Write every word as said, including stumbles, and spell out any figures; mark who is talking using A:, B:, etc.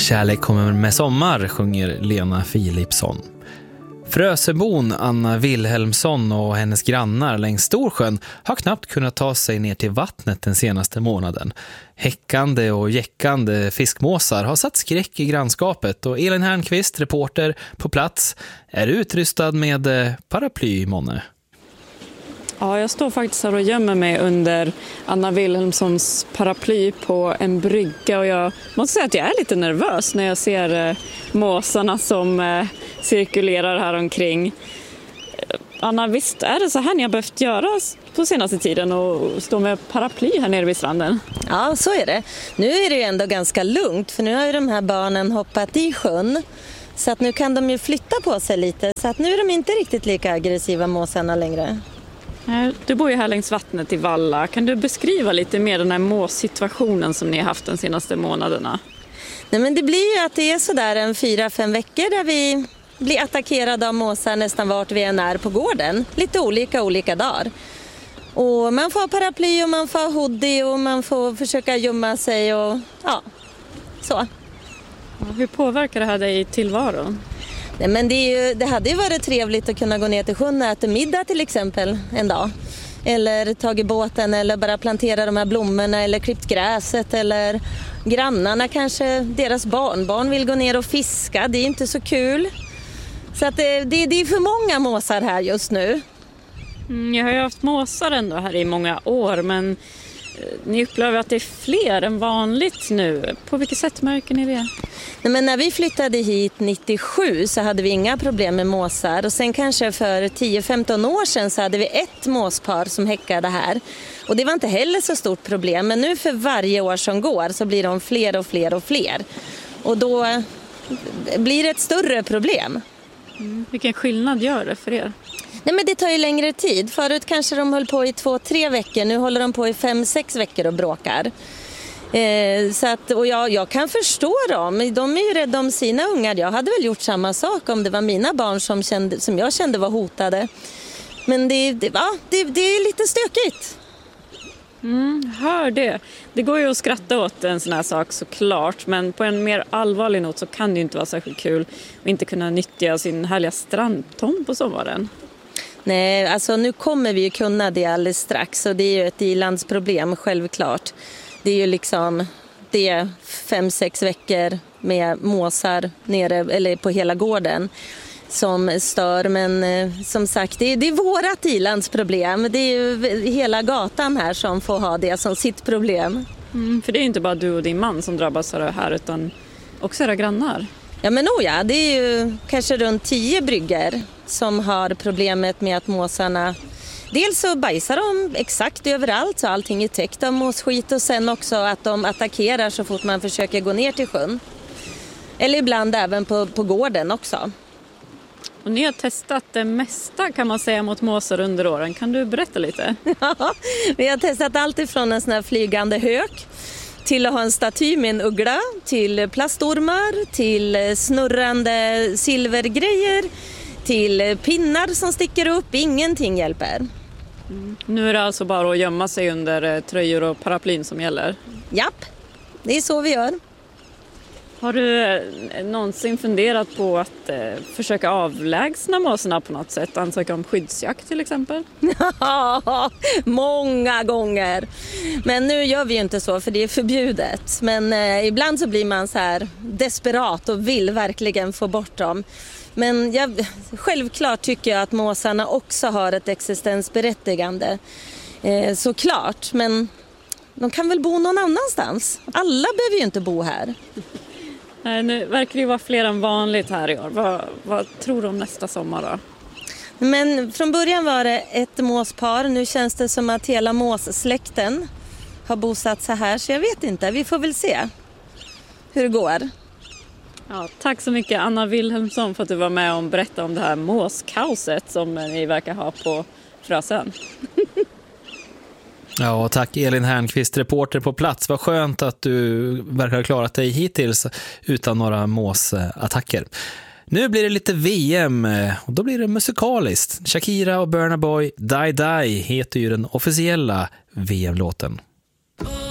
A: Kärlek kommer med sommar, sjunger Lena Philipsson. Frösebon Anna Wilhelmsson och hennes grannar längs Storsjön har knappt kunnat ta sig ner till vattnet den senaste månaden. Häckande och jäckande fiskmåsar har satt skräck i grannskapet och Elin Hernqvist, reporter på plats, är utrustad med paraply, månne.
B: Ja, jag står faktiskt här och gömmer mig under Anna Wilhelmssons paraply på en brygga och jag måste säga att jag är lite nervös när jag ser eh, måsarna som eh, cirkulerar här omkring. Anna, visst är det så här ni har behövt göra på senaste tiden och stå med paraply här nere vid stranden?
C: Ja, så är det. Nu är det ju ändå ganska lugnt för nu har ju de här barnen hoppat i sjön. Så att nu kan de ju flytta på sig lite så att nu är de inte riktigt lika aggressiva måsarna längre.
B: Du bor ju här längs vattnet i Valla. Kan du beskriva lite mer den här måssituationen som ni har haft de senaste månaderna?
C: Nej, men det blir ju att det är sådär en fyra, fem veckor där vi blir attackerade av måsar nästan vart vi än är på gården. Lite olika, olika dagar. Och man får paraply och man får hoodie och man får försöka gömma sig och ja, så.
B: Hur påverkar det här dig i tillvaron?
C: Nej, men det, är ju, det hade ju varit trevligt att kunna gå ner till sjön och äta middag till exempel en dag. Eller tagit båten eller bara plantera de här blommorna eller klippt gräset. Eller grannarna kanske, deras barnbarn vill gå ner och fiska. Det är inte så kul. Så att det, det, det är för många måsar här just nu.
B: Mm, jag har ju haft måsar ändå här i många år men ni upplever att det är fler än vanligt nu. På vilket sätt märker ni det?
C: Nej, men när vi flyttade hit nittiosju så hade vi inga problem med måsar. Och sen kanske för tio femton år sedan så hade vi ett måspar som häckade här. Och det var inte heller så stort problem. Men nu för varje år som går så blir de fler och fler och fler. Och då blir det ett större problem.
B: Mm. Vilken skillnad gör det för er?
C: Nej, men det tar ju längre tid. Förut kanske de höll på i två, tre veckor. Nu håller de på i fem, sex veckor och bråkar. Eh, så att, och jag, jag kan förstå dem. De är ju rädda om sina ungar. Jag hade väl gjort samma sak om det var mina barn som, kände, som jag kände var hotade. Men det, det, ja, det, det är lite stökigt.
B: Mm, hör det. Det går ju att skratta åt en sån här sak såklart. Men på en mer allvarlig not så kan det ju inte vara särskilt kul att inte kunna nyttja sin härliga strandtom på sommaren.
C: Nej, alltså nu kommer vi ju kunna det alldeles strax och det är ju ett ilandsproblem självklart. Det är ju liksom det är fem, sex veckor med måsar nere eller på hela gården som stör. Men eh, som sagt, det är, det är vårat ilandsproblem. Det är ju hela gatan här som får ha det som sitt problem.
B: Mm, för det är inte bara du och din man som drabbas av det här utan också era grannar.
C: Ja, men oh ja, det är ju kanske runt tio brygger som har problemet med att måsarna... Dels så bajsar de exakt överallt så allting är täckt av måsskit och sen också att de attackerar så fort man försöker gå ner till sjön. Eller ibland även på, på gården också.
B: Och ni har testat det mesta kan man säga mot måsar under åren. Kan du berätta lite?
C: Ja, vi har testat allt ifrån en sån här flygande hök till att ha en staty med en uggla, till plastormar, till snurrande silvergrejer, till pinnar som sticker upp. Ingenting hjälper.
B: Mm. Nu är det alltså bara att gömma sig under tröjor och paraplyn som gäller?
C: Japp, det är så vi gör.
B: Har du någonsin funderat på att eh, försöka avlägsna måsarna på något sätt? Ansöka om skyddsjakt till exempel?
C: Ja, många gånger. Men nu gör vi ju inte så för det är förbjudet. Men eh, ibland så blir man så här desperat och vill verkligen få bort dem. Men jag, självklart tycker jag att måsarna också har ett existensberättigande. Eh, såklart, men de kan väl bo någon annanstans. Alla behöver ju inte bo här.
B: Nej, nu verkar det vara fler än vanligt här i år. Vad, vad tror du om nästa sommar då?
C: Men från början var det ett måspar. Nu känns det som att hela måssläkten har bosatt sig här. Så jag vet inte, vi får väl se hur det går.
B: Ja, tack så mycket Anna Wilhelmsson för att du var med och berättade om det här måskaoset som ni verkar ha på Frösön.
A: Ja, tack Elin Hernqvist, reporter på plats. Vad skönt att du verkar ha klarat dig hittills utan några måsattacker. Nu blir det lite V M och då blir det musikaliskt. Shakira och Burna Boy, Die Die heter ju den officiella V M-låten.